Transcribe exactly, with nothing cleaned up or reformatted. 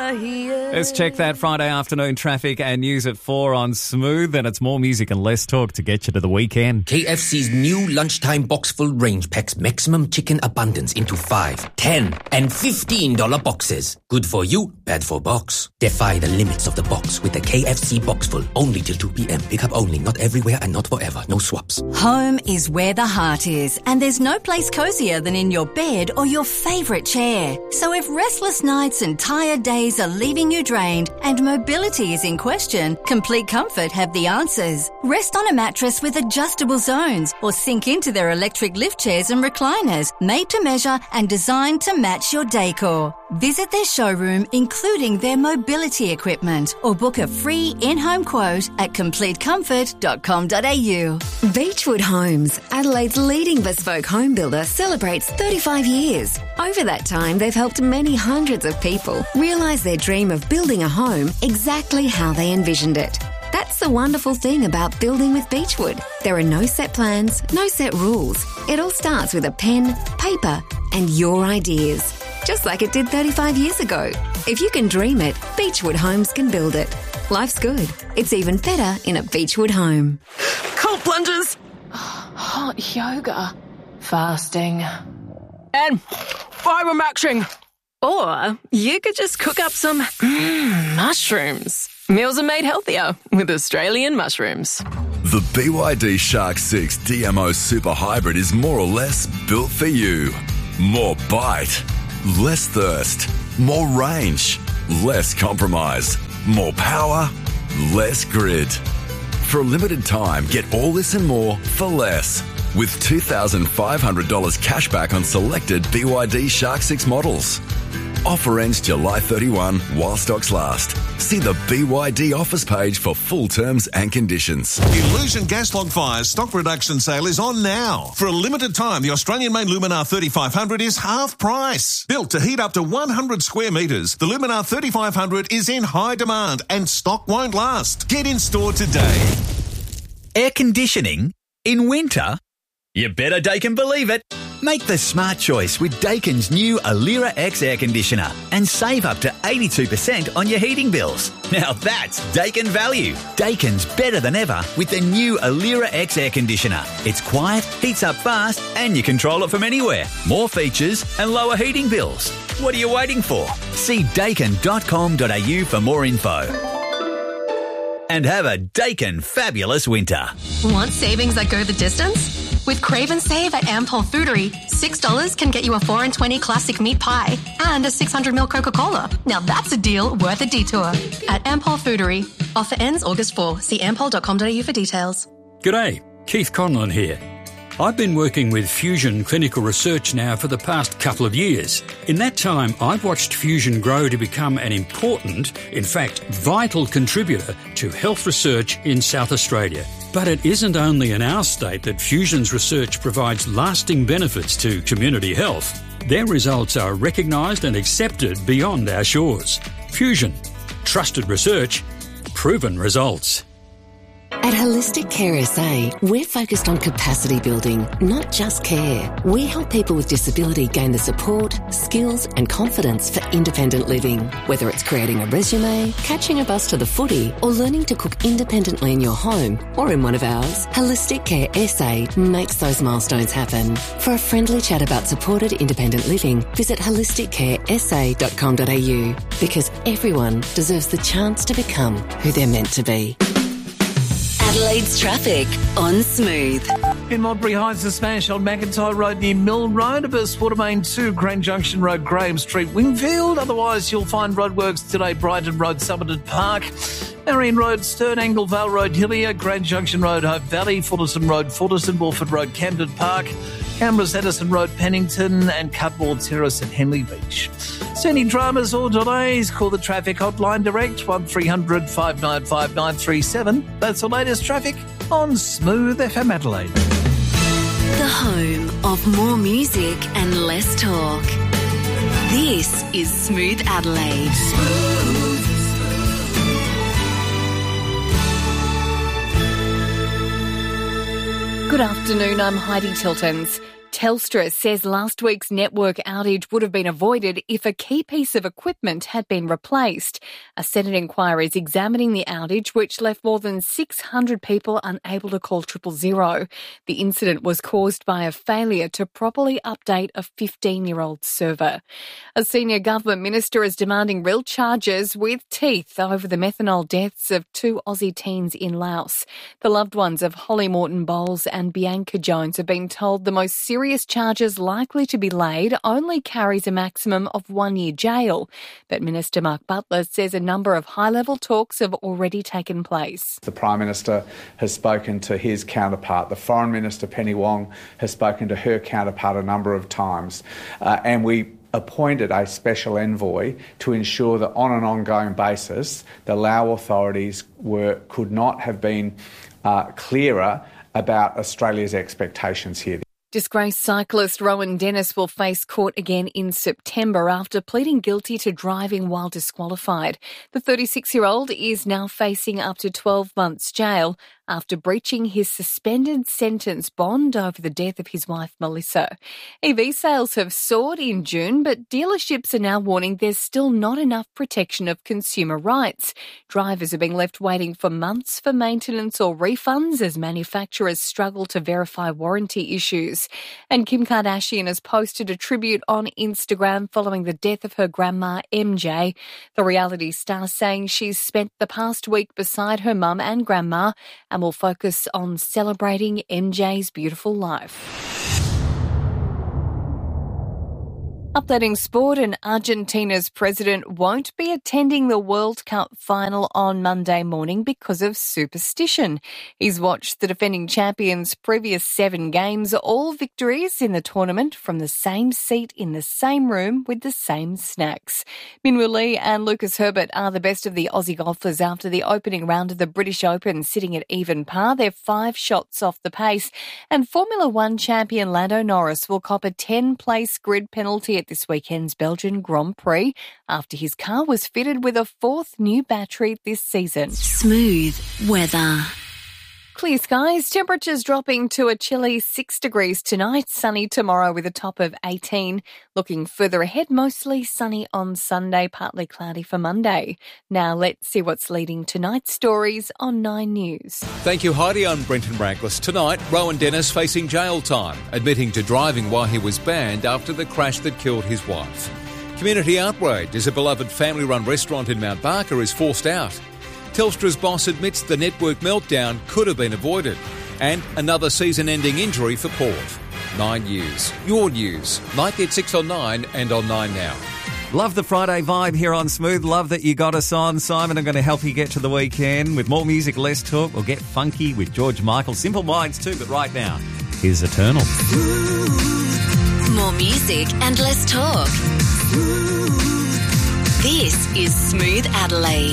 I hear. Let's check that Friday afternoon traffic and news at four on Smooth, and it's more music and less talk to get you to the weekend. K F C's new lunchtime box-full range packs maximum chicken abundance into five, ten, and fifteen dollar boxes. Good for you, bad for box. Defy the limits of the box with the K F C box-full. Only till two p.m. Pick up only, not everywhere and not forever. No swaps. Home is where the heart is, and there's no place cozier than in your bed or your favourite chair. So if restless nights and tired days are leaving you drained and mobility is in question, Complete Comfort have the answers. Rest on a mattress with adjustable zones or sink into their electric lift chairs and recliners, made to measure and designed to match your decor. Visit their showroom, including their mobility equipment, or book a free in-home quote at complete comfort dot com dot a u. Beechwood Homes, Adelaide's leading bespoke home builder, celebrates thirty-five years. Over that time, they've helped many hundreds of people realise their dream of building a home exactly how they envisioned it. That's the wonderful thing about building with Beechwood. There are no set plans, no set rules. It all starts with a pen, paper, and your ideas. Just like it did thirty-five years ago. If you can dream it, Beechwood Homes can build it. Life's good. It's even better in a Beechwood home. Cold plunges. Hot yoga. Fasting. And fibre maxing. Or you could just cook up some mm, mushrooms. Meals are made healthier with Australian mushrooms. The B Y D Shark six D M O Super Hybrid is more or less built for you. More bite, less thirst, more range, less compromise, more power, less grid. For a limited time, get all this and more for less. With two thousand five hundred dollars cash back on selected B Y D Shark six models. Offer ends July thirty-first while stocks last. See the B Y D offers page for full terms and conditions. Illusion Gaslog Fire's stock reduction sale is on now. For a limited time, the Australian-made Luminar thirty-five hundred is half price. Built to heat up to one hundred square metres, the Luminar thirty-five hundred is in high demand and stock won't last. Get in store today. Air conditioning in winter? You better Daikin believe it. Make the smart choice with Daikin's new Alira X air conditioner and save up to eighty-two percent on your heating bills. Now that's Daikin value. Daikin's better than ever with the new Alira X air conditioner. It's quiet, heats up fast, and you control it from anywhere. More features and lower heating bills. What are you waiting for? See daikin dot com dot a u for more info. And have a Daikin fabulous winter. Want savings that go the distance? With Crave and Save at Ampol Foodery, six dollars can get you a four and twenty classic meat pie and a six hundred milliliter Coca-Cola. Now that's a deal worth a detour. At Ampol Foodery. Offer ends August fourth. See ampol dot com dot a u for details. G'day, Keith Conlon here. I've been working with Fusion Clinical Research now for the past couple of years. In that time, I've watched Fusion grow to become an important, in fact, vital contributor to health research in South Australia. But it isn't only in our state that Fusion's research provides lasting benefits to community health. Their results are recognised and accepted beyond our shores. Fusion. Trusted research. Proven results. At Holistic Care S A, we're focused on capacity building, not just care. We help people with disability gain the support, skills and confidence for independent living. Whether it's creating a resume, catching a bus to the footy, or learning to cook independently in your home or in one of ours, Holistic Care S A makes those milestones happen. For a friendly chat about supported independent living, visit holistic care s a dot com dot a u because everyone deserves the chance to become who they're meant to be. Adelaide's traffic on Smooth. In Modbury Heights, a smash on McIntyre Road near Mill Road, Abus Watermain two, Grand Junction Road, Graham Street, Wingfield. Otherwise, you'll find roadworks today, Brighton Road, Somerton Park, Marion Road, Stern Angle, Vale Road, Hillier, Grand Junction Road, Hope Valley, Fullerton Road, Fullerton, Wolford Road, Camden Park, Canberra's Edison Road, Pennington, and Cutmore Terrace at Henley Beach. So any dramas or delays, call the traffic hotline direct, one three hundred five nine five nine three seven. That's the latest traffic on Smooth F M Adelaide. The home of more music and less talk. This is Smooth Adelaide. Smooth. Good afternoon, I'm Heidi Tiltons. Telstra says last week's network outage would have been avoided if a key piece of equipment had been replaced. A Senate inquiry is examining the outage, which left more than six hundred people unable to call triple zero. The incident was caused by a failure to properly update a fifteen-year-old server. A senior government minister is demanding real charges with teeth over the methanol deaths of two Aussie teens in Laos. The loved ones of Holly Morton Bowles and Bianca Jones have been told the most serious charges likely to be laid only carries a maximum of one year jail. But Minister Mark Butler says a number of high-level talks have already taken place. The Prime Minister has spoken to his counterpart. The Foreign Minister, Penny Wong, has spoken to her counterpart a number of times. Uh, and we appointed a special envoy to ensure that on an ongoing basis the Lao authorities were could not have been uh, clearer about Australia's expectations here. Disgraced cyclist Rowan Dennis will face court again in September after pleading guilty to driving while disqualified. The thirty-six-year-old is now facing up to twelve months jail after breaching his suspended sentence bond over the death of his wife Melissa. E V sales have soared in June, but dealerships are now warning there's still not enough protection of consumer rights. Drivers are being left waiting for months for maintenance or refunds as manufacturers struggle to verify warranty issues. And Kim Kardashian has posted a tribute on Instagram following the death of her grandma M J. The reality star saying she's spent the past week beside her mum and grandma and will focus on celebrating M J's beautiful life. Updating sport, and Argentina's president won't be attending the World Cup final on Monday morning because of superstition. He's watched the defending champions' previous seven games, all victories in the tournament, from the same seat in the same room with the same snacks. Minwoo Lee and Lucas Herbert are the best of the Aussie golfers after the opening round of the British Open, sitting at even par. They're five shots off the pace. And Formula One champion Lando Norris will cop a ten-place grid penalty at this weekend's Belgian Grand Prix after his car was fitted with a fourth new battery this season. Smooth weather. Clear skies, temperatures dropping to a chilly six degrees tonight, sunny tomorrow with a top of eighteen. Looking further ahead, mostly sunny on Sunday, partly cloudy for Monday. Now let's see what's leading tonight's stories on Nine News. Thank you, Heidi. I'm Brenton Raglis. Tonight, Rowan Dennis facing jail time, admitting to driving while he was banned after the crash that killed his wife. Community outrage as a beloved family-run restaurant in Mount Barker is forced out. Telstra's boss admits the network meltdown could have been avoided. And another season-ending injury for Port. Nine News. Your news. Nightly at six on nine and on nine now. Love the Friday vibe here on Smooth. Love that you got us on. Simon, I'm going to help you get to the weekend. With more music, less talk. We'll get funky with George Michael. Simple Minds too, but right now, here's Eternal. More music and less talk. This is Smooth Adelaide.